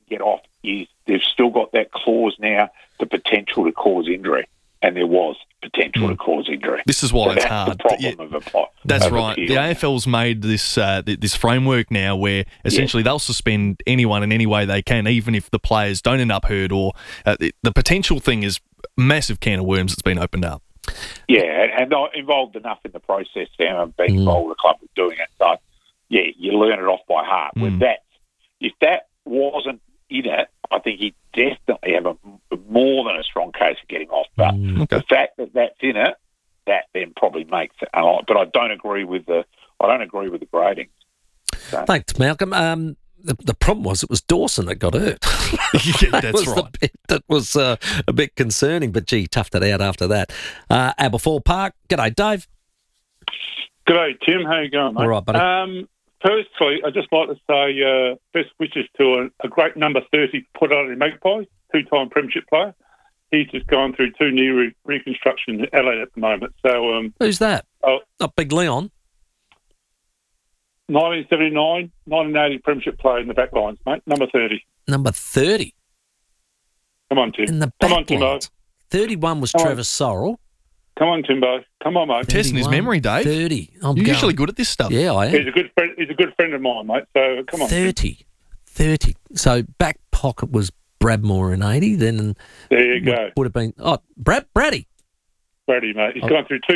get off is they've still got that clause now, the potential to cause injury. And there was potential to cause injury. This is why so it's that's hard. The problem of a plot. That's right. The AFL's made this framework now where essentially they'll suspend anyone in any way they can, even if the players don't end up hurt. Or the potential thing is a massive can of worms that's been opened up. Yeah, and not involved enough in the process now and being involved with the club with doing it. So, yeah, you learn it off by heart. If that wasn't in it, I think he'd definitely have a more than a strong case for getting off. But the fact that that's in it, that then probably makes it a lot. But I don't agree with the grading. So. Thanks, Malcolm. The problem was it was Dawson that got hurt. Yeah, that's right. The bit that was a bit concerning, but gee, toughed it out after that. Aberfoyle Park. G'day, Dave. G'day, Tim. How you going, mate? All right, buddy. Firstly, I'd just like to say best wishes to a great number 30 put on in Magpies, two-time premiership player. He's just gone through 2 knee reconstruction in Adelaide at the moment. So who's that? Not Big Leon. 1979, 1980 premiership player in the back lines, mate. Number 30. Number 30? Come on, Tim. In the Come back on, Timbo. lines. 31 was Trevor Sorrell. Come on, Timbo. Come on, mate. Testing his memory, Dave. 30. You're usually good at this stuff. Yeah, I am. He's a good friend of mine, mate. So come on. 30. So back pocket was Bradmore in 80. Then there you go. Would have been Brady, mate. He's gone through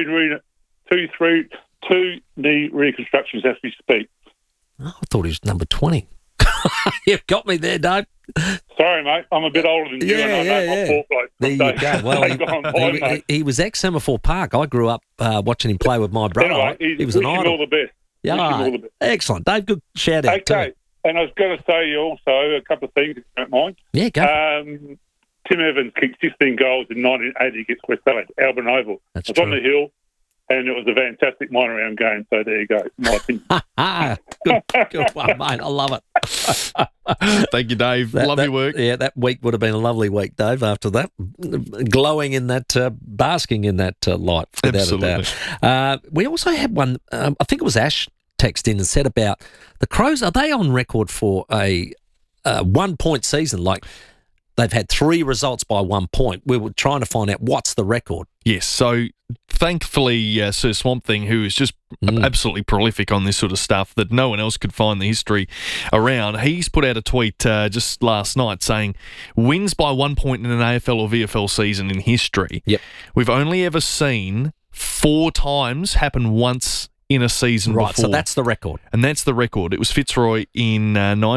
two knee reconstructions as we speak. Oh, I thought he was number 20. You've got me there, Dave. Sorry, mate. I'm a bit older than you, and I know my poor bloke. There you go. Well, he was ex-Semaphore Park. I grew up watching him play with my brother. Anyway, he was an idol. All the best. Yeah, all the best. Excellent, Dave. Good shout out. Okay, and I was going to say also a couple of things, if you don't mind. Yeah, go. Tim Evans kicked 16 goals in 1980 against West Adelaide, Albion Oval. That's it was on the hill, and it was a fantastic minor-round game. So there you go, my opinion. Good one, mate. I love it. Thank you, Dave. Love your work. Yeah, that week would have been a lovely week, Dave, after that. Glowing in that, basking in that light, without Absolutely. a doubt. We also had one, I think it was Ash text in and said about the Crows. Are they on record for a 1-point season? Like, they've had 3 results by 1 point. We were trying to find out what's the record. Yes, so thankfully Sir Swamp Thing, who is just absolutely prolific on this sort of stuff that no one else could find the history around, he's put out a tweet just last night saying, wins by 1 point in an AFL or VFL season in history. Yep. We've only ever seen 4 times happen once in a season right, before. So that's the record. And that's the record. It was Fitzroy in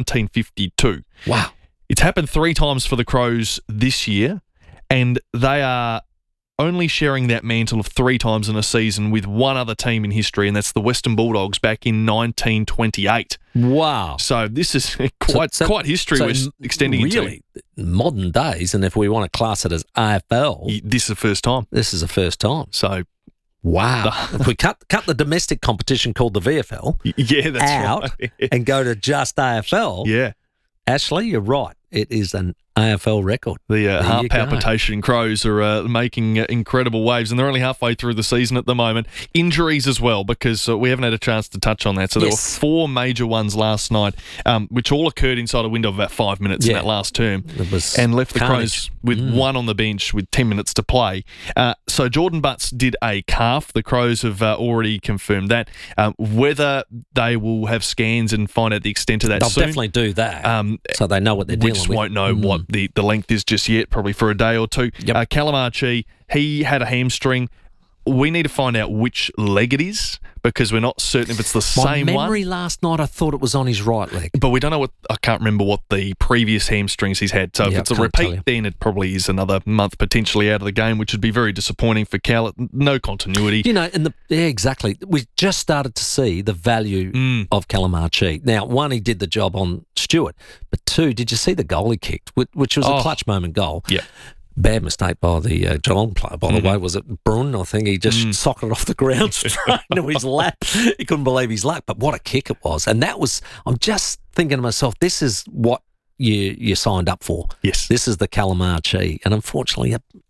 1952. Wow. It's happened 3 times for the Crows this year, and they are only sharing that mantle of 3 times in a season with one other team in history, and that's the Western Bulldogs back in 1928. Wow. So this is quite history we're extending really, into. Modern days, and if we want to class it as AFL... This is the first time. This is the first time. So... Wow. If we cut the domestic competition called the VFL that's out right. and go to just AFL... Yeah. Ashley, you're right. It is an AFL record. The heart palpitation Crows are making incredible waves, and they're only halfway through the season at the moment. Injuries as well, because we haven't had a chance to touch on that. So there were 4 major ones last night, which all occurred inside a window of about 5 minutes in that last term, and left the Crows with 1 on the bench with 10 minutes to play. So Jordan Butts did a calf. The Crows have already confirmed that. Whether they will have scans and find out the extent of that They'll soon. definitely do that, so they know what they're dealing with. We just won't know what the length is just yet, probably for a day or 2. Yep. Calamarchi, he had a hamstring. We need to find out which leg it is, because we're not certain if it's the same one. My memory last night, I thought it was on his right leg. But we don't know I can't remember what the previous hamstrings he's had. So if it's a repeat, then it probably is another month potentially out of the game, which would be very disappointing for Cal. No continuity. You know, exactly. We just started to see the value of Calamarchi. Now, 1, he did the job on Stewart, but 2, did you see the goal he kicked, which was a clutch moment goal? Yeah. Bad mistake by the Geelong player, by the way. Was it Brun? I think he just socketed off the ground straight into his lap. He couldn't believe his luck, but what a kick it was. And that was, I'm just thinking to myself, this is what you signed up for. Yes. This is the Calamarchi. And unfortunately,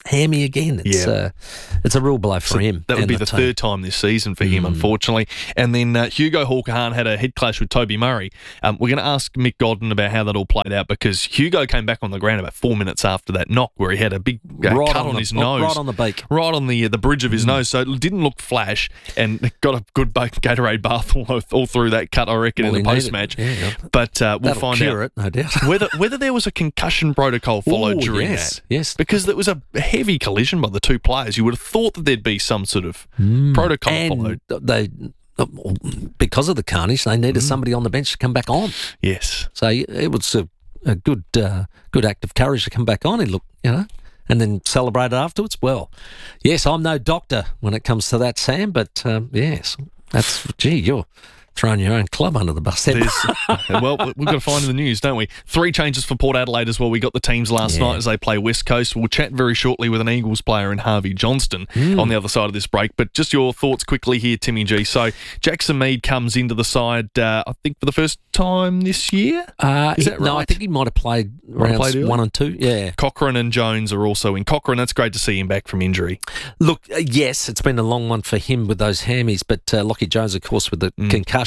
hammy again. It's a real blow for him. That would be the third time this season for him, unfortunately. And then Hugo Hawker-Hahn had a head clash with Toby Murray. We're going to ask Mick Godden about how that all played out, because Hugo came back on the ground about 4 minutes after that knock, where he had a big cut on his nose. Right on the beak. Right on the bridge of his nose. So it didn't look flash, and got a good Gatorade bath all through that cut, I reckon, in the post-match. Yeah. But we'll find out it, no doubt. whether there was a concussion protocol followed during that. Yes. Because there was a heavy collision by the two players. You would have thought that there'd be some sort of protocol followed. They, because of the carnage, they needed somebody on the bench to come back on. Yes. So it was a good act of courage to come back on. He looked, and then celebrated afterwards. Well, yes, I'm no doctor when it comes to that, Sam, but yes, you're throwing your own club under the bus there. Well, we've got to find in the news, don't we? 3 changes for Port Adelaide as well. We got the teams last night as they play West Coast. We'll chat very shortly with an Eagles player in Harvey Johnston on the other side of this break. But just your thoughts quickly here, Timmy G. So Jackson Mead comes into the side, I think, for the first time this year? Is that right? No, I think he might have played rounds 1 and 2. Yeah. Cochrane and Jones are also in. Cochrane, that's great to see him back from injury. Look, yes, it's been a long one for him with those hammies, but Lockie Jones, of course, with the concussion.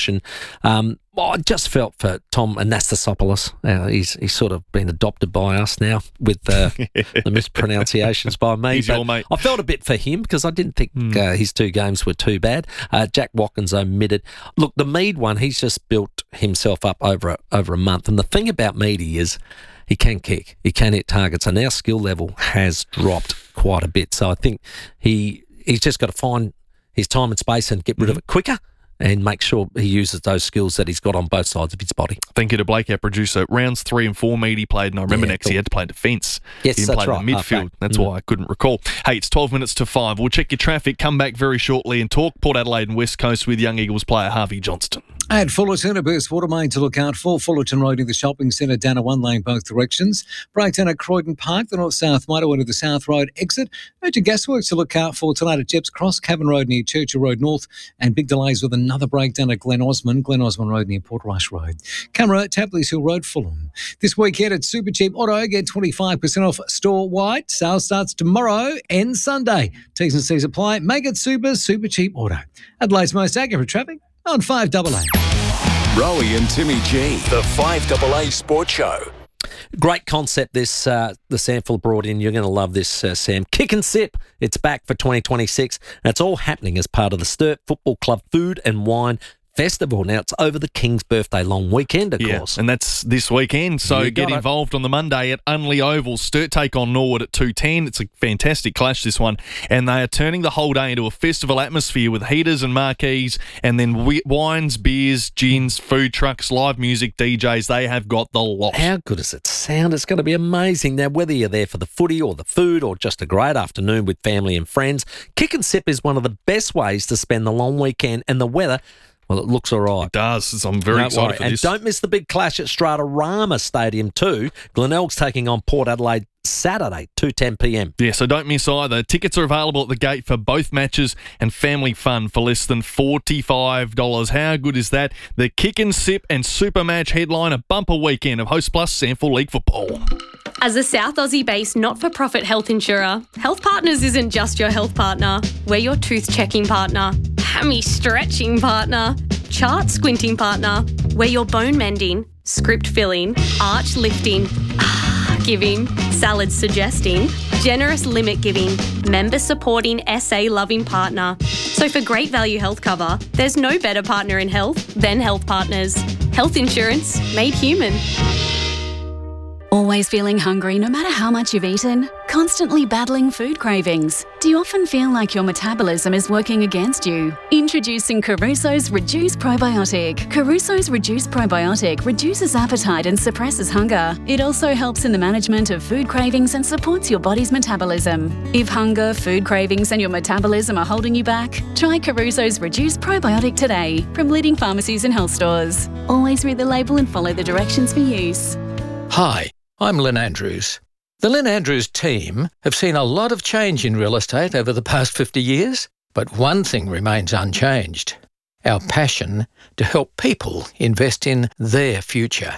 I just felt for Tom Anastasopoulos. He's sort of been adopted by us now with the mispronunciations by me. He's your mate. I felt a bit for him because I didn't think his 2 games were too bad. Jack Watkins omitted. Look, the Mead one, he's just built himself up over a month. And the thing about Meady is he can kick. He can hit targets. And our skill level has dropped quite a bit. So I think he's just got to find his time and space and get rid of it quicker, and make sure he uses those skills that he's got on both sides of his body. Thank you to Blake, our producer. Rounds 3 and 4, Meady played, and I remember next he had to play defence. Yes, he didn't play in the midfield. That's why I couldn't recall. Hey, it's 12 minutes to 5. We'll check your traffic, come back very shortly and talk Port Adelaide and West Coast with young Eagles player Harvey Johnston. At Fullerton, a burst water main to look out for. Fullerton Road in the shopping centre, down a 1 lane both directions. Breakdown at Croydon Park, the north-south motorway to the South Road exit. Urgent gasworks to look out for tonight at Jepps Cross, Cavan Road near Churchill Road North, and big delays with another breakdown at Glen Osmond Road near Portrush Road. Camera, Tapley's Hill Road, Fulham. This weekend at Super Cheap Auto, get 25% off store-wide. Sale starts tomorrow and Sunday. T's and C's apply. Make it Super Cheap Auto. Adelaide's most accurate traffic on 5AA. Rowie and Timmy G, the 5AA Sports Show. Great concept this the Samful brought in. You're going to love this, Sam. Kick and Sip. It's back for 2026. And it's all happening as part of the Sturt Football Club Food and Wine Festival. Now, it's over the King's birthday long weekend, of course. And that's this weekend. So get involved on the Monday at Unley Oval. Sturt take on Norwood at 2:10. It's a fantastic clash, this one. And they are turning the whole day into a festival atmosphere with heaters and marquees, and then wines, beers, gins, food trucks, live music, DJs. They have got the lot. How good does it sound? It's going to be amazing. Now, whether you're there for the footy or the food or just a great afternoon with family and friends, Kick and Sip is one of the best ways to spend the long weekend, and the weather, well, it looks all right. It does. I'm very excited for this. And don't miss the big clash at Stratorama Stadium too. Glenelg's taking on Port Adelaide Saturday, 2:10 p.m. Yeah, so don't miss either. Tickets are available at the gate for both matches, and family fun for less than $45. How good is that? The Kick and Sip and Super Match headline, a bumper weekend of Host Plus Samful League football. As a South Aussie-based not-for-profit health insurer, Health Partners isn't just your health partner. We're your tooth-checking partner, hammy-stretching partner, chart-squinting partner. We're your bone-mending, script-filling, arch-lifting, giving, salad-suggesting, generous limit-giving, member-supporting, SA-loving partner. So for great value health cover, there's no better partner in health than Health Partners. Health insurance made human. Always feeling hungry no matter how much you've eaten? Constantly battling food cravings? Do you often feel like your metabolism is working against you? Introducing Caruso's Reduce Probiotic. Caruso's Reduce Probiotic reduces appetite and suppresses hunger. It also helps in the management of food cravings and supports your body's metabolism. If hunger, food cravings and your metabolism are holding you back, try Caruso's Reduce Probiotic today from leading pharmacies and health stores. Always read the label and follow the directions for use. Hi, I'm Lynn Andrews. The Lynn Andrews team have seen a lot of change in real estate over the past 50 years, but one thing remains unchanged: our passion to help people invest in their future.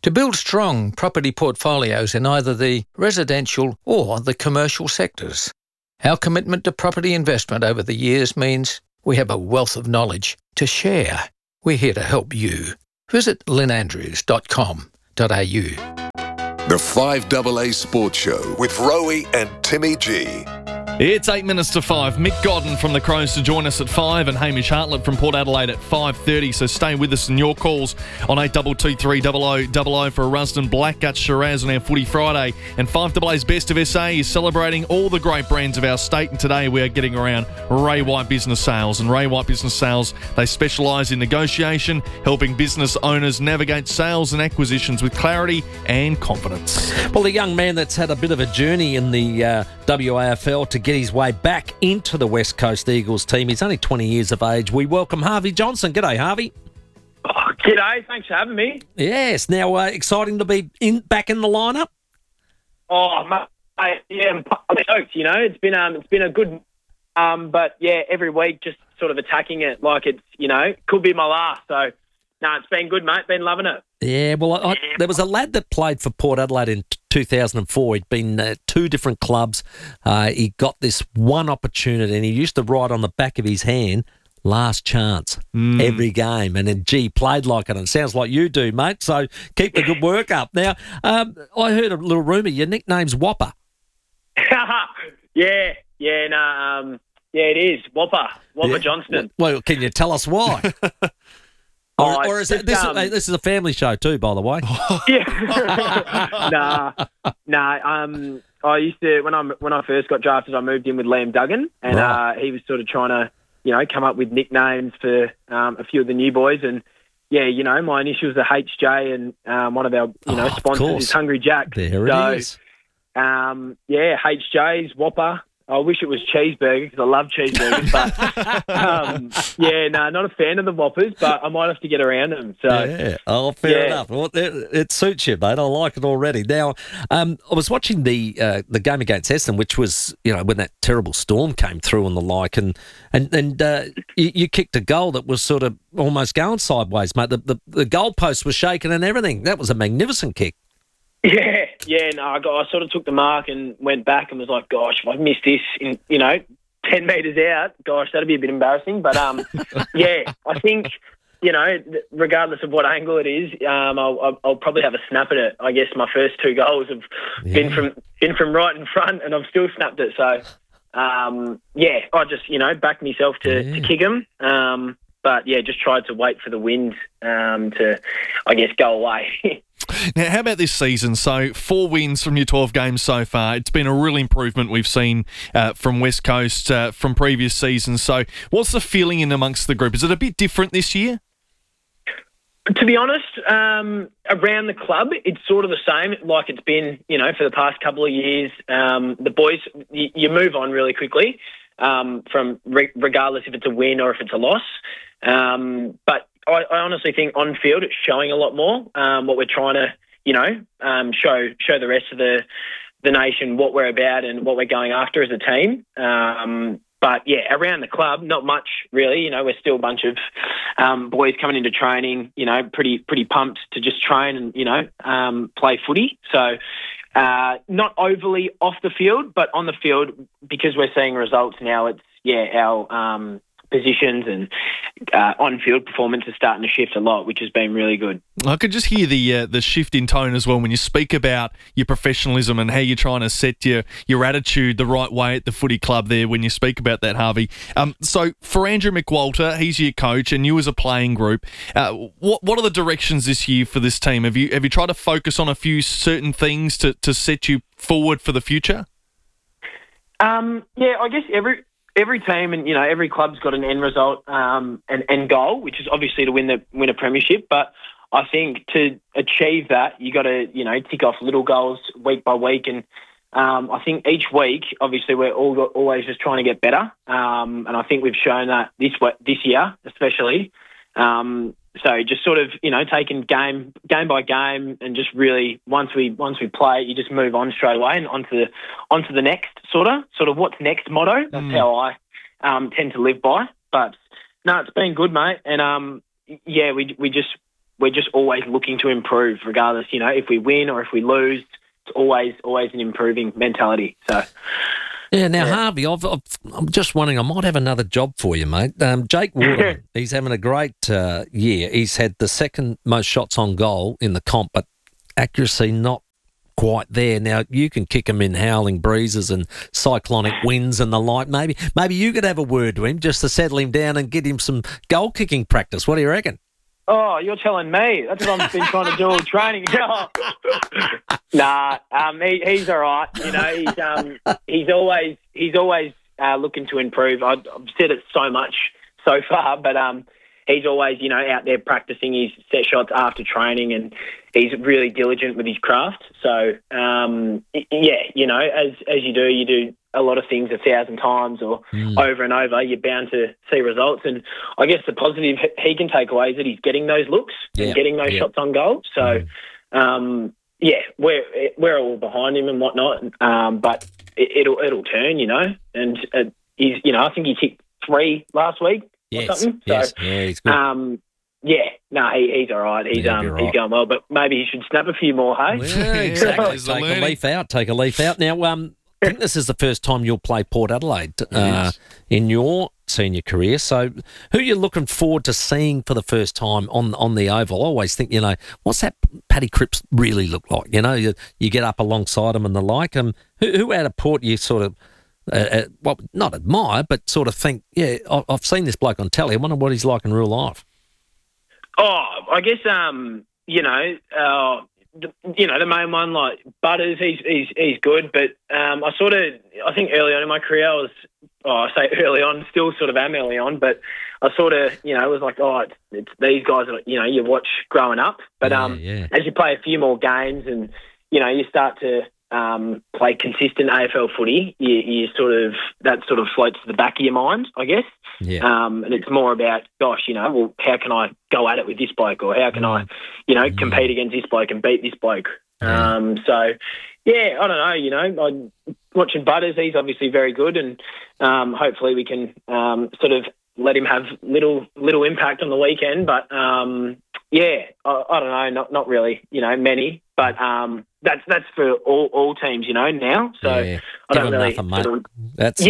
to build strong property portfolios in either the residential or the commercial sectors. Our commitment to property investment over the years means we have a wealth of knowledge to share. We're here to help you. Visit lynandrews.com.au. The 5AA Sports Show with Rowie and Timmy G. It's 8 minutes to 5. Mick Godden from the Crows to join us at 5 and Hamish Hartlett from Port Adelaide at 5:30. So stay with us and your calls on 8223 0000 for a Rusden Blackgut Shiraz on our Footy Friday. And 5AA's Best of SA is celebrating all the great brands of our state. And today we are getting around Ray White Business Sales. And Ray White Business Sales, they specialise in negotiation, helping business owners navigate sales and acquisitions with clarity and confidence. Well, the young man that's had a bit of a journey in the WAFL to get his way back into the West Coast Eagles team. He's only 20 years of age. We welcome Harvey Johnson. G'day, Harvey. Oh, g'day. Thanks for having me. Yes. Now, exciting to be back in the lineup. Oh, mate, yeah, I'm stoked. You know, it's been a good, but yeah, every week just sort of attacking it like it's, you know, could be my last. So, no, it's been good, mate. Been loving it. Yeah, well, there was a lad that played for Port Adelaide in 2004. He'd been at two different clubs. He got this one opportunity, and he used to write on the back of his hand, last chance, every game. And then, played like it. And it sounds like you do, mate. So keep the good work up. Now, I heard a little rumour. Your nickname's Whopper. Yeah, it is. Whopper Johnston. Well, can you tell us why? Or is it, this is a family show too, by the way. Yeah. Nah. I used to when I first got drafted, I moved in with Liam Duggan, and he was sort of trying to, you know, come up with nicknames for a few of the new boys, and yeah, you know, my initials are HJ, and one of our sponsors is Hungry Jack. There it is. Yeah, HJ's Whopper. I wish it was cheeseburger because I love cheeseburgers, but not a fan of the Whoppers, but I might have to get around them. So yeah, fair enough. Well, it suits you, mate. I like it already. Now, I was watching the game against Essendon, which was, you know, when that terrible storm came through and the like, and you kicked a goal that was sort of almost going sideways, mate. The goalpost was shaking and everything. That was a magnificent kick. I sort of took the mark and went back and was like, gosh, if I missed this in, 10 metres out, gosh, that'd be a bit embarrassing. But, I think, you know, regardless of what angle it is, I'll probably have a snap at it. I guess my first two goals have been from right in front, and I've still snapped it. So, I just, backed myself to kick them. But, just tried to wait for the wind to, I guess, go away. Now, how about this season? So, 4 wins from your 12 games so far. It's been a real improvement we've seen from West Coast from previous seasons. So, what's the feeling in amongst the group? Is it a bit different this year? To be honest, around the club, it's sort of the same like it's been, for the past couple of years. The boys, you move on really quickly from regardless if it's a win or if it's a loss. But I honestly think on field it's showing a lot more what we're trying to, show the rest of the nation what we're about and what we're going after as a team. But yeah, around the club, not much really. We're still a bunch of boys coming into training. Pretty pumped to just train and play footy. So not overly off the field, but on the field because we're seeing results now. It's our positions and on-field performance is starting to shift a lot, which has been really good. I could just hear the shift in tone as well when you speak about your professionalism and how you're trying to set your attitude the right way at the footy club there when you speak about that, Harvey. So for Andrew McWalter, he's your coach and you as a playing group, what are the directions this year for this team? Have you tried to focus on a few certain things to set you forward for the future? I guess every team and every club's got an end result and end goal, which is obviously to win a premiership. But I think to achieve that, you got to tick off little goals week by week, and I think each week, obviously, we're always just trying to get better, and I think we've shown that this year, especially. So just sort of taking game by game, and just really once we play, you just move on straight away and onto the next sort of what's next motto. That's how I tend to live by. But no, it's been good, mate. And we we're just always looking to improve, regardless. You know, if we win or if we lose, it's always an improving mentality. So. Yeah, now, Harvey, I'm just wondering, I might have another job for you, mate. Jake Waterman, he's having a great year. He's had the second most shots on goal in the comp, but accuracy not quite there. Now, you can kick him in howling breezes and cyclonic winds and the like. Maybe you could have a word to him just to settle him down and get him some goal-kicking practice. What do you reckon? Oh, you're telling me. That's what I've been trying to do all training. Nah, he's all right. You know, he's always looking to improve. I've said it so much so far, but he's always, you know, out there practicing his set shots after training, and he's really diligent with his craft. So, yeah, you know, as you do a lot of things 1,000 times or over and over, you're bound to see results. And I guess the positive he can take away is that he's getting those looks and getting those shots on goal. So, yeah, we're all behind him and whatnot, but it'll turn, you know. And he's, you know, I think he hit 3 last week or something. Yes, so, yeah, he's good. Yeah, no, he's all right. He's he's going well, but maybe he should snap a few more, hey? Yeah, exactly. Take a leaf out. Now, I think this is the first time you'll play Port Adelaide in your senior career. So who are you looking forward to seeing for the first time on the Oval? I always think, you know, what's that Paddy Cripps really look like? You know, you get up alongside him and the like. Who out of Port you sort of, well, not admire, but sort of think, yeah, I've seen this bloke on telly. I wonder what he's like in real life. Oh, I guess, you know, the main one, like Butters, he's good, but I think early on in my career I say early on, still sort of am early on, but I sort of, you know, was like, it's these guys that, you know, you watch growing up, but as you play a few more games and, you know, you start to play consistent AFL footy, you that sort of floats to the back of your mind, I guess. Yeah. And it's more about, gosh, you know, well, how can I go at it with this bloke, or how can I, you know, compete against this bloke and beat this bloke? So, yeah, I don't know, you know, watching Butters, he's obviously very good, and hopefully we can sort of let him have little impact on the weekend. But, yeah, I don't know, not really, you know, many, but that's for all teams, you know, now. So I don't really. Nothing, mate. That's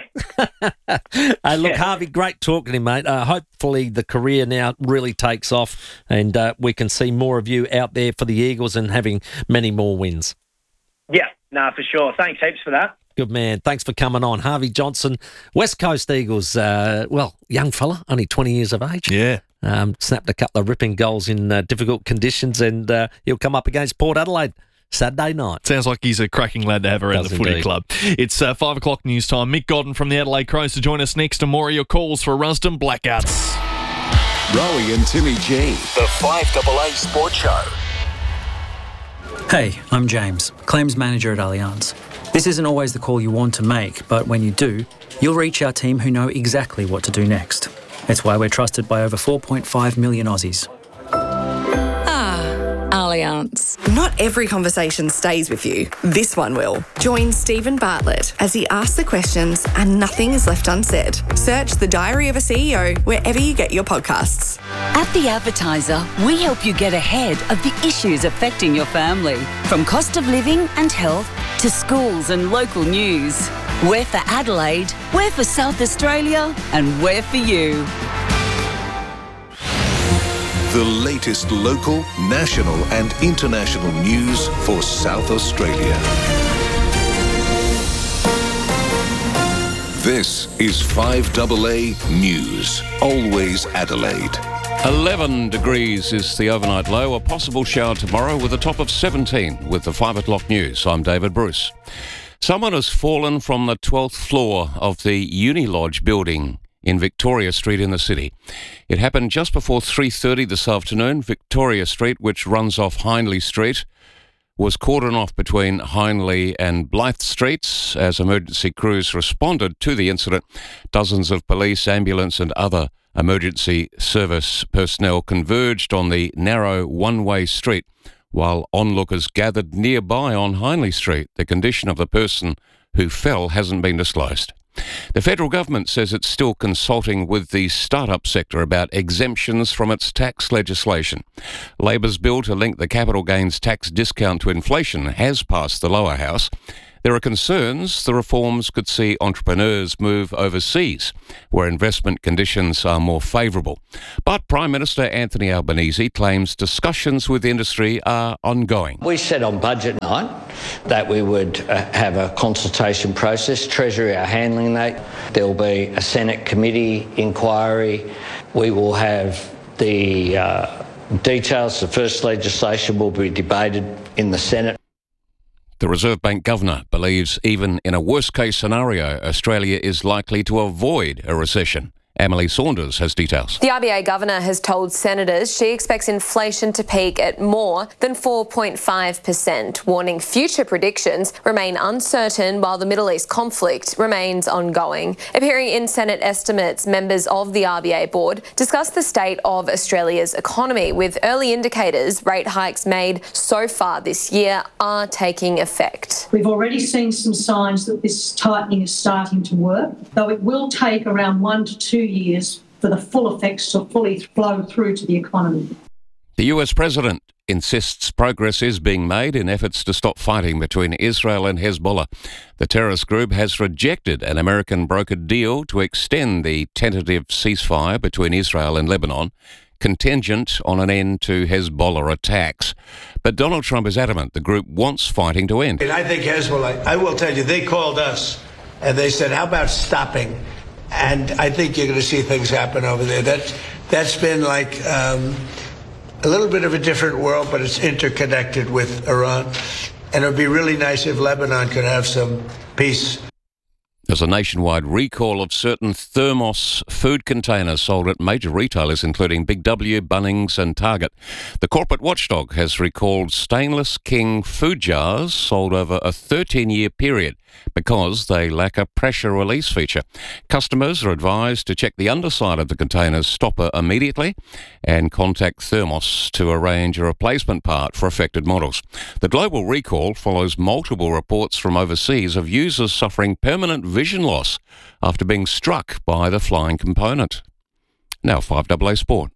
Hey, look, Harvey, great talking to you, mate. Hopefully the career now really takes off, and we can see more of you out there for the Eagles and having many more wins. Yeah, no, for sure. Thanks heaps for that. Good man. Thanks for coming on. Harvey Johnson, West Coast Eagles. Young fella, only 20 years of age. Yeah. Snapped a couple of ripping goals in difficult conditions, and he'll come up against Port Adelaide Saturday night. Sounds like he's a cracking lad to have around the footy club. It's 5 o'clock news time. Mick Godden from the Adelaide Crows to join us next, and more of your calls for Rusden Blackouts. Rowie and Timmy G, the 5AA Sports Show. Hey, I'm James, Claims Manager at Allianz. This isn't always the call you want to make, but when you do, you'll reach our team who know exactly what to do next. It's why we're trusted by over 4.5 million Aussies. Allianz. Not every conversation stays with you. This one will. Join Stephen Bartlett as he asks the questions and nothing is left unsaid. Search The Diary of a CEO wherever you get your podcasts. At The Advertiser, we help you get ahead of the issues affecting your family. From cost of living and health to schools and local news. We're for Adelaide, we're for South Australia, and we're for you. The latest local, national and international news for South Australia. This is 5AA News, always Adelaide. 11 degrees is the overnight low. A possible shower tomorrow with a top of 17 with the 5 o'clock news. I'm David Bruce. Someone has fallen from the 12th floor of the Unilodge building in Victoria Street in the city. It happened just before 3:30 this afternoon. Victoria Street, which runs off Hindley Street, was cordoned off between Hindley and Blythe Streets. As emergency crews responded to the incident, dozens of police, ambulance and other emergency service personnel converged on the narrow one-way street while onlookers gathered nearby on Hindley Street. The condition of the person who fell hasn't been disclosed. The federal government says it's still consulting with the startup sector about exemptions from its tax legislation. Labor's bill to link the capital gains tax discount to inflation has passed the lower house. There are concerns the reforms could see entrepreneurs move overseas, where investment conditions are more favourable. But Prime Minister Anthony Albanese claims discussions with industry are ongoing. We said on budget night that we would have a consultation process. Treasury are handling that. There will be a Senate committee inquiry. We will have the details. The first legislation will be debated in the Senate. The Reserve Bank Governor believes even in a worst-case scenario, Australia is likely to avoid a recession. Emily Saunders has details. The RBA Governor has told senators she expects inflation to peak at more than 4.5%, warning future predictions remain uncertain while the Middle East conflict remains ongoing. Appearing in Senate estimates, members of the RBA board discussed the state of Australia's economy, with early indicators rate hikes made so far this year are taking effect. We've already seen some signs that this tightening is starting to work, though it will take around 1 to 2 years for the full effects to fully flow through to the economy. The US President insists progress is being made in efforts to stop fighting between Israel and Hezbollah. The terrorist group has rejected an American brokered deal to extend the tentative ceasefire between Israel and Lebanon, contingent on an end to Hezbollah attacks. But Donald Trump is adamant the group wants fighting to end. And I think Hezbollah, I will tell you, they called us and they said, how about stopping? And I think you're going to see things happen over there. That's been like a little bit of a different world, but it's interconnected with Iran. And it would be really nice if Lebanon could have some peace. There's a nationwide recall of certain Thermos food containers sold at major retailers, including Big W, Bunnings and Target. The corporate watchdog has recalled Stainless King food jars sold over a 13-year period because they lack a pressure release feature. Customers are advised to check the underside of the container's stopper immediately and contact Thermos to arrange a replacement part for affected models. The global recall follows multiple reports from overseas of users suffering permanent vision loss after being struck by the flying component. Now 5AA Sport.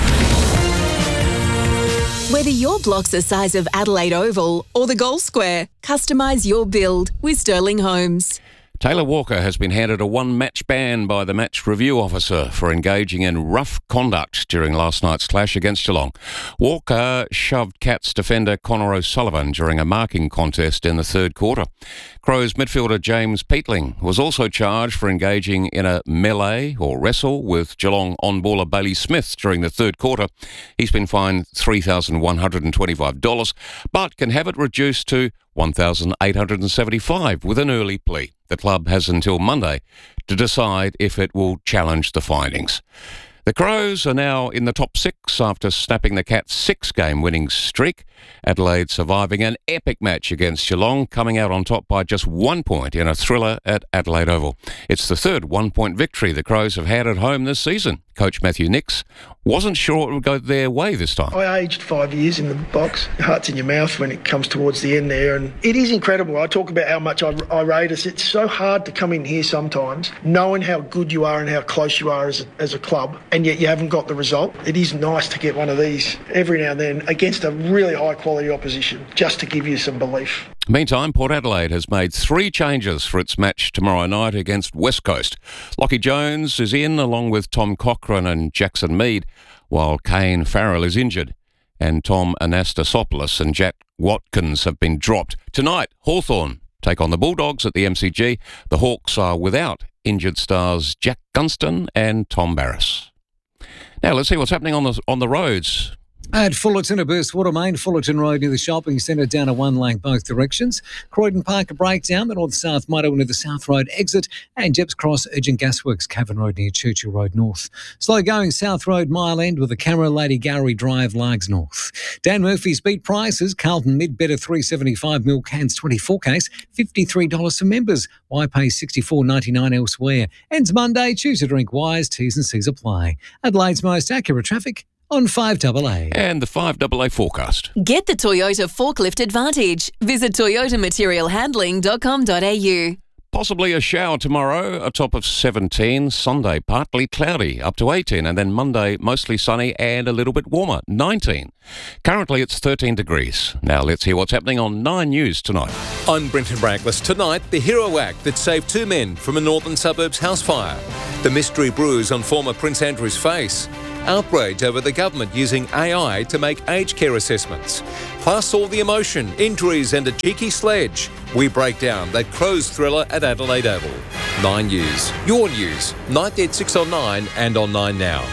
Whether your block's the size of Adelaide Oval or the Gold Square, customise your build with Sterling Homes. Taylor Walker has been handed a one-match ban by the match review officer for engaging in rough conduct during last night's clash against Geelong. Walker shoved Cats defender Connor O'Sullivan during a marking contest in the third quarter. Crows midfielder James Peatling was also charged for engaging in a melee or wrestle with Geelong on-baller Bailey Smith during the third quarter. He's been fined $3,125, but can have it reduced to $1,875 with an early plea. The club has until Monday to decide if it will challenge the findings. The Crows are now in the top six after snapping the Cats' 6-game winning streak. Adelaide surviving an epic match against Geelong, coming out on top by just 1 point in a thriller at Adelaide Oval. It's the third one-point victory the Crows have had at home this season. Coach Matthew Nicks wasn't sure it would go their way this time. I aged 5 years in the box. Your heart's in your mouth when it comes towards the end there, and it is incredible. I talk about how much I rate us. It's so hard to come in here sometimes, knowing how good you are and how close you are as a club, and yet you haven't got the result. It is nice to get one of these every now and then against a really high-quality opposition, just to give you some belief. Meantime, Port Adelaide has made 3 changes for its match tomorrow night against West Coast. Lockie Jones is in along with Tom Cochrane and Jackson Mead, while Kane Farrell is injured, and Tom Anastasopoulos and Jack Watkins have been dropped. Tonight, Hawthorn take on the Bulldogs at the MCG. The Hawks are without injured stars Jack Gunston and Tom Barras. Now let's see what's happening on the roads. At Fullerton, a burst water main, Fullerton Road near the shopping centre, down a one-lane both directions. Croydon Park, a breakdown, the North-South Muddo near the South Road exit, and Jeps Cross, Urgent Gasworks, Cavan Road near Churchill Road North. Slow going South Road Mile End with a camera, Lady Gallery Drive, Largs North. Dan Murphy's beat prices, Carlton Mid better $3.75, Milk Cans 24 case, $53 for members. Why pay $64.99 elsewhere? Ends Monday, choose to drink wise, T's and C's apply. Adelaide's most accurate traffic on 5AA. And the 5AA forecast. Get the Toyota Forklift Advantage. Visit toyotamaterialhandling.com.au. possibly a shower tomorrow, a top of 17. Sunday, partly cloudy, up to 18. And then Monday, mostly sunny and a little bit warmer, 19. Currently, it's 13 degrees. Now, let's hear what's happening on 9 News tonight. I'm Brenton Braglis. Tonight, the hero act that saved 2 men from a northern suburbs house fire. The mystery bruise on former Prince Andrew's face. Outrage over the government using AI to make aged care assessments. Plus all the emotion, injuries and a cheeky sledge. We break down that Crows thriller at Adelaide Oval. 9 News. Your news. 9 at 6 on 9 and on 9 now.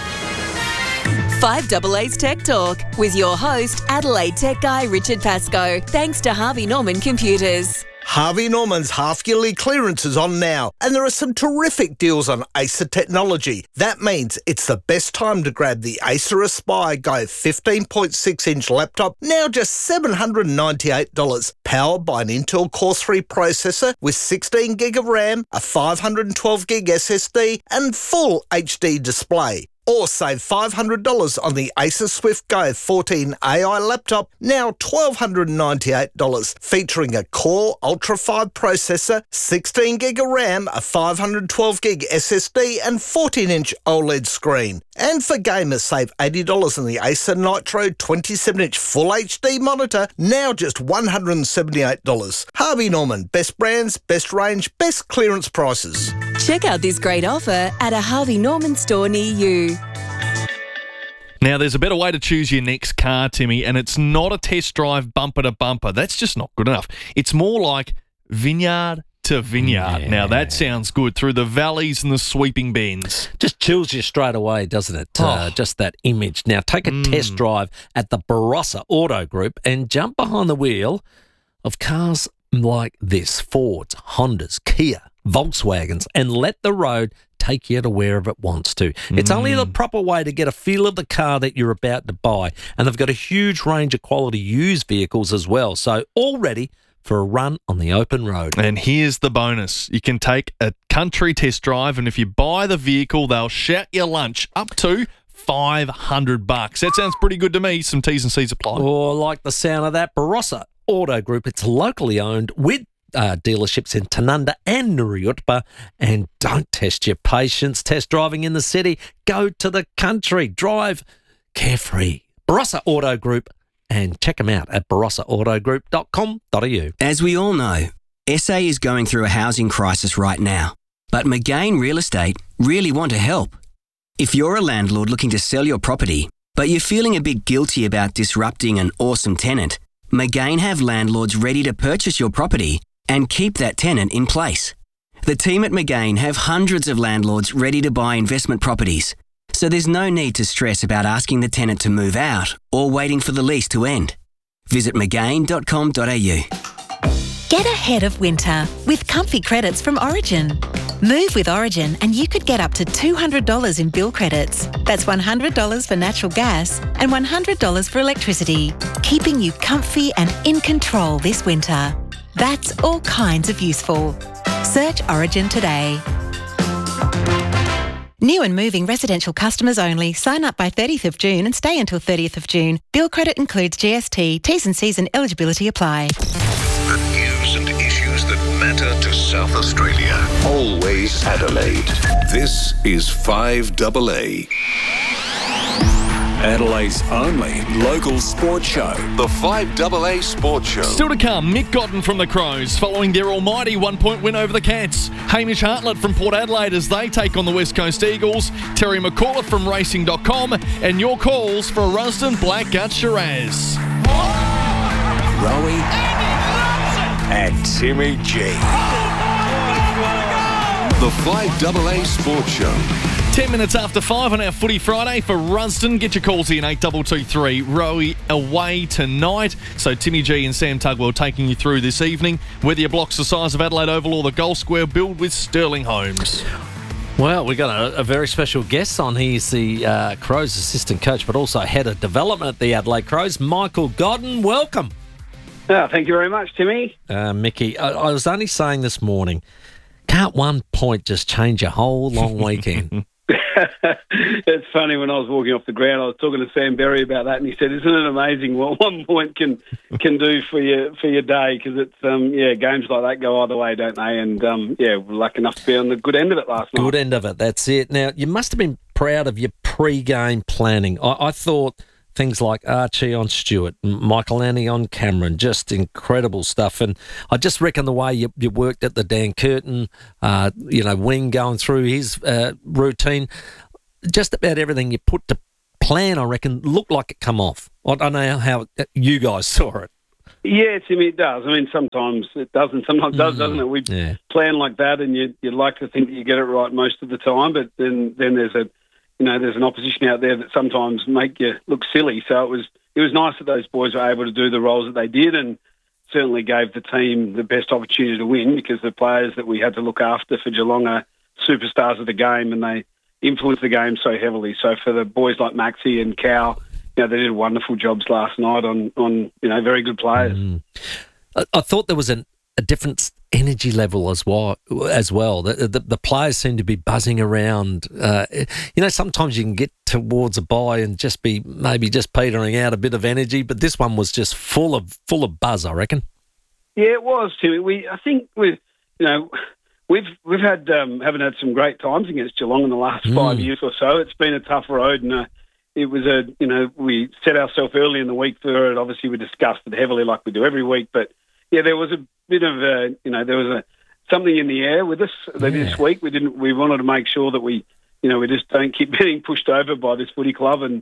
5AA's Tech Talk with your host, Adelaide Tech guy Richard Pascoe. Thanks to Harvey Norman Computers. Harvey Norman's half-yearly clearance is on now, and there are some terrific deals on Acer technology. That means it's the best time to grab the Acer Aspire Go 15.6-inch laptop, now just $798. Powered by an Intel Core 3 processor with 16 gig of RAM, a 512 gig SSD, and full HD display. Or save $500 on the Acer Swift Go 14 AI laptop, now $1,298, featuring a Core Ultra 5 processor, 16 gig of RAM, a 512 gig SSD and 14-inch OLED screen. And for gamers, save $80 on the Acer Nitro 27-inch Full HD monitor, now just $178. Harvey Norman, best brands, best range, best clearance prices. Check out this great offer at a Harvey Norman store near you. Now, there's a better way to choose your next car, Timmy, and it's not a test drive bumper to bumper. That's just not good enough. It's more like vineyard to vineyard. Yeah. Now, that sounds good, through the valleys and the sweeping bends. Just chills you straight away, doesn't it? Just that image. Now, take a test drive at the Barossa Auto Group and jump behind the wheel of cars like this: Fords, Hondas, Kia, Volkswagens, and let the road take you to wherever it wants to. It's only the proper way to get a feel of the car that you're about to buy. And they've got a huge range of quality used vehicles as well. So all ready for a run on the open road. And here's the bonus. You can take a country test drive, and if you buy the vehicle, they'll shout your lunch up to $500. That sounds pretty good to me. Some T's and C's apply. Oh, like the sound of that. Barossa Auto Group. It's locally owned with dealerships in Tanunda and Nuriutpa. And don't test your patience test driving in the city. Go to the country. Drive carefree. Barossa Auto Group, and check them out at barossaAutogroup.com.au. As we all know, SA is going through a housing crisis right now, but McGain Real Estate really want to help. If you're a landlord looking to sell your property, but you're feeling a bit guilty about disrupting an awesome tenant, McGain have landlords ready to purchase your property and keep that tenant in place. The team at McGain have hundreds of landlords ready to buy investment properties, so there's no need to stress about asking the tenant to move out or waiting for the lease to end. Visit McGain.com.au. Get ahead of winter with comfy credits from Origin. Move with Origin and you could get up to $200 in bill credits. That's $100 for natural gas and $100 for electricity, keeping you comfy and in control this winter. That's all kinds of useful. Search Origin today. New and moving residential customers only. Sign up by 30th of June and stay until 30th of June. Bill credit includes GST. T's and C's and eligibility apply. The news and issues that matter to South Australia. Always Adelaide. This is 5AA. Adelaide's only local sports show. The 5AA Sports Show. Still to come, Mick Godden from the Crows following their almighty 1-point win over the Cats. Hamish Hartlett from Port Adelaide as they take on the West Coast Eagles. Terry McAuliffe from Racing.com. And your calls for a Rusden Blackgut Shiraz. Rowie and Timmy G. The 5AA Sports Show. 10 minutes after 5 on our Footy Friday for Rusden. Get your calls in 8223. Rowie away tonight. So Timmy G and Sam Tugwell taking you through this evening. Whether your block's the size of Adelaide Oval or the Gold Square, build with Sterling Homes. Well, we've got a very special guest on. He's the Crows assistant coach, but also head of development at the Adelaide Crows, Michael Godden. Welcome. Thank you very much, Timmy. Mickey, I was only saying this morning, can't 1 point just change a whole long weekend? It's funny, when I was walking off the ground, I was talking to Sam Berry about that, and he said, "Isn't it amazing what 1 point can do for your day?" Because it's games like that go either way, don't they? And we're lucky enough to be on the good end of it last night. Good end of it, that's it. Now, you must have been proud of your pre-game planning. I thought things like Archie on Stewart, Michael Annie on Cameron, just incredible stuff. And I just reckon the way you worked at the Dan Curtin, Wing going through his routine, just about everything you put to plan, I reckon, looked like it come off. I don't know how you guys saw it. Yeah, Timmy, it does. I mean, sometimes it doesn't. Sometimes it does, doesn't it? We plan like that, and you'd like to think that you get it right most of the time, but then there's there's an opposition out there that sometimes make you look silly. So it was nice that those boys were able to do the roles that they did, and certainly gave the team the best opportunity to win, because the players that we had to look after for Geelong are superstars of the game, and they influence the game so heavily. So for the boys like Maxi and Cal, they did wonderful jobs last night on very good players. I thought there was a different energy level as well. The players seem to be buzzing around. Sometimes you can get towards a bye and just be maybe just petering out a bit of energy, but this one was just full of buzz, I reckon. Yeah, it was, Timmy. I think we've had haven't had some great times against Geelong in the last 5 years or so. It's been a tough road, and it was we set ourselves early in the week for it. Obviously, we discussed it heavily like we do every week, but yeah, there was a bit of something in the air with us this week. We wanted to make sure that we just don't keep getting pushed over by this footy club, and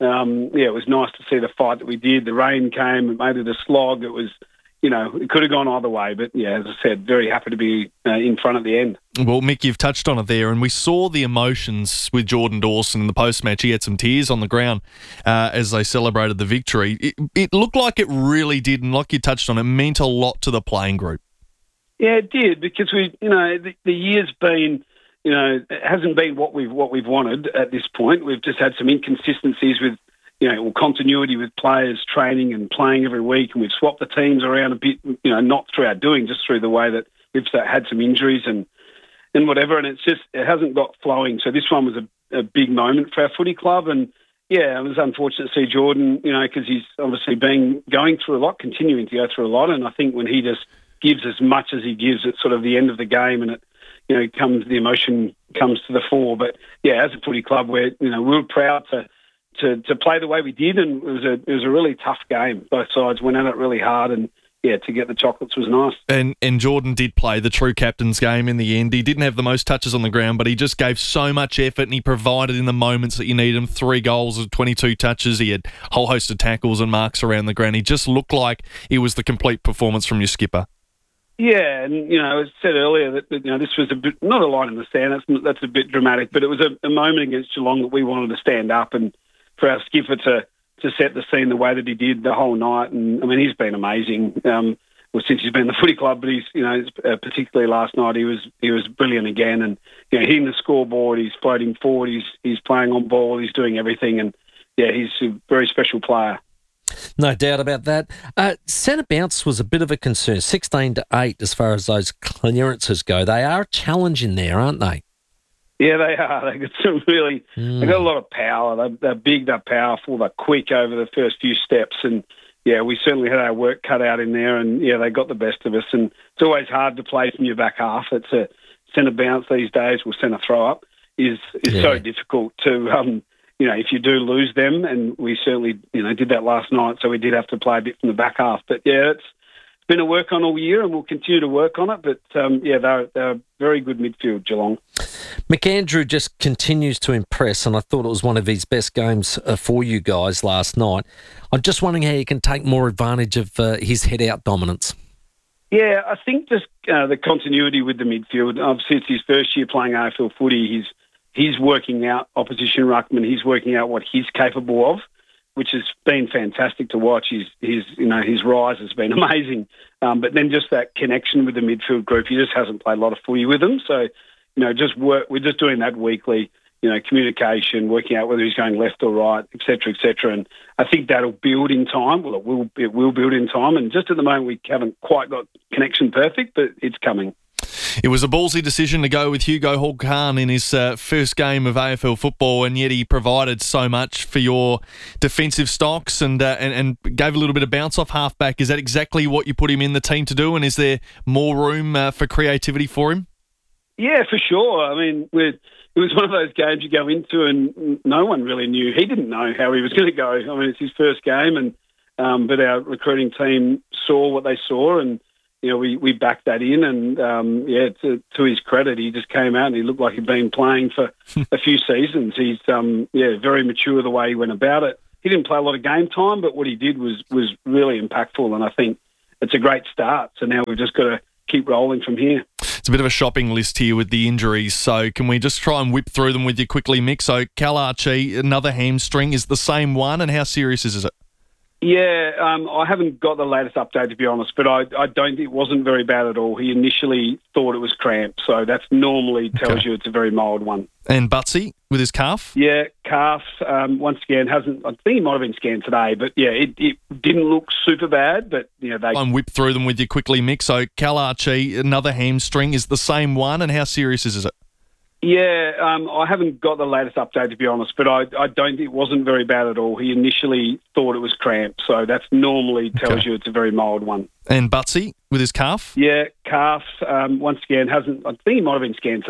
it was nice to see the fight that we did. The rain came, it made it a slog. It was, it could have gone either way, but yeah, as I said, very happy to be in front at the end. Well, Mick, you've touched on it there, and we saw the emotions with Jordan Dawson in the post-match. He had some tears on the ground as they celebrated the victory. It looked like it really did, and like you touched on, it meant a lot to the playing group. Yeah, it did, because the year's been, it hasn't been what we've wanted at this point. We've just had some inconsistencies with, continuity with players training and playing every week, and we've swapped the teams around a bit, not through our doing, just through the way that we've had some injuries and whatever, and it hasn't got flowing. So this one was a big moment for our footy club, and yeah, it was unfortunate to see Jordan, because he's obviously going through a lot, continuing to go through a lot, and I think when he just gives as much as he gives at sort of the end of the game, and the emotion comes to the fore. But yeah, as a footy club, we were proud to play the way we did, and it was a really tough game. Both sides went at it really hard, and yeah, to get the chocolates was nice. And Jordan did play the true captain's game in the end. He didn't have the most touches on the ground, but he just gave so much effort, and he provided in the moments that you need him. 3 goals and 22 touches. He had a whole host of tackles and marks around the ground. He just looked like it was the complete performance from your skipper. Yeah, and as said earlier that this was a bit, not a line in the sand. That's a bit dramatic, but it was a moment against Geelong that we wanted to stand up, and for our skipper to set the scene the way that he did the whole night. And I mean, he's been amazing. Since he's been in the footy club, but he's particularly last night he was brilliant again. And hitting the scoreboard, he's floating forward, he's playing on ball, he's doing everything, and yeah, he's a very special player. No doubt about that. Centre bounce was a bit of a concern, 16-8 as far as those clearances go. They are a challenge in there, aren't they? Yeah, they are. They got some really. They got a lot of power. They're big, they're powerful, they're quick over the first few steps, and yeah, we certainly had our work cut out in there, and yeah, they got the best of us. And it's always hard to play from your back half. It's a centre bounce these days, or centre throw up is so difficult to. If you do lose them, and we certainly, did that last night, so we did have to play a bit from the back half. But yeah, it's been a work on all year, and we'll continue to work on it. But they're a very good midfield, Geelong. McAndrew just continues to impress, and I thought it was one of his best games for you guys last night. I'm just wondering how you can take more advantage of his head-out dominance. Yeah, I think just the continuity with the midfield. Obviously, it's his first year playing AFL footy. He's working out opposition ruckman. He's working out what he's capable of, which has been fantastic to watch. His rise has been amazing. But then just that connection with the midfield group, he just hasn't played a lot of footy with them. So, we're just doing that weekly, communication, working out whether he's going left or right, et cetera, et cetera. And I think that'll build in time. Well, it will build in time. And just at the moment, we haven't quite got connection perfect, but it's coming. It was a ballsy decision to go with Hugo Hall-Khan in his first game of AFL football, and yet he provided so much for your defensive stocks and gave a little bit of bounce off halfback. Is that exactly what you put him in the team to do, and is there more room for creativity for him? Yeah, for sure. I mean, it was one of those games you go into and no one really knew. He didn't know how he was going to go. I mean, it's his first game, and but our recruiting team saw what they saw, and we backed that in. And to his credit, he just came out and he looked like he'd been playing for a few seasons. He's very mature the way he went about it. He didn't play a lot of game time, but what he did was really impactful, and I think it's a great start. So now we've just got to keep rolling from here. It's a bit of a shopping list here with the injuries, so can we just try and whip through them with you quickly, Mick? So Cal Archie, another hamstring, is the same one, and how serious is it? Yeah, I haven't got the latest update, to be honest, but I don't think it wasn't very bad at all. He initially thought it was cramp, so that's normally tells you it's a very mild one. And Butsy with his calf? Yeah, calf, once again, I think he might have been scanned today, but yeah, it didn't look super bad, but they... And whip through them with you quickly, Mick. So Cal Archie, another hamstring, is the same one, and how serious is it? Yeah, I haven't got the latest update, to be honest, but I don't think it wasn't very bad at all. He initially thought it was cramp, so that's normally tells you it's a very mild one. And Butsy with his calf? Yeah, calf, once again, I think he might have been scanned today.